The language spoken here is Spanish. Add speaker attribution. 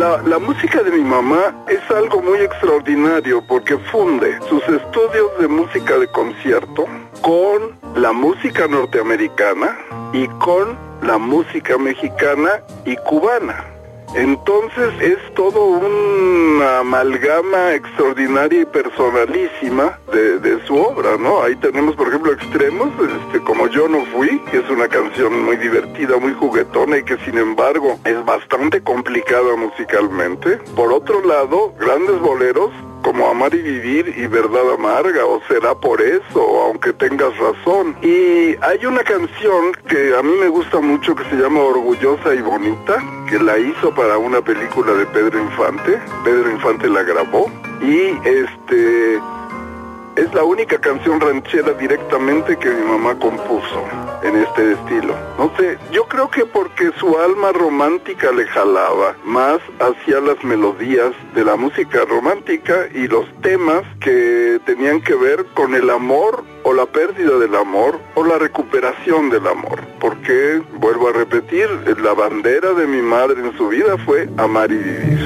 Speaker 1: La música de mi mamá es algo muy extraordinario porque funde sus estudios de música de concierto con la música norteamericana y con la música mexicana y cubana. Entonces es todo una amalgama extraordinaria y personalísima de su obra, ¿no? Ahí tenemos, por ejemplo, extremos, como Yo no fui, que es una canción muy divertida, muy juguetona y que sin embargo es bastante complicada musicalmente. Por otro lado, grandes boleros como Amar y Vivir y Verdad Amarga, o Será por eso, o Aunque tengas razón. Y hay una canción que a mí me gusta mucho que se llama Orgullosa y Bonita, que la hizo para una película de Pedro Infante. Pedro Infante la grabó y es la única canción ranchera directamente que mi mamá compuso en este estilo. No sé, yo creo que porque su alma romántica le jalaba más hacia las melodías de la música romántica y los temas que tenían que ver con el amor o la pérdida del amor o la recuperación del amor. Porque, vuelvo a repetir, la bandera de mi madre en su vida fue amar y vivir.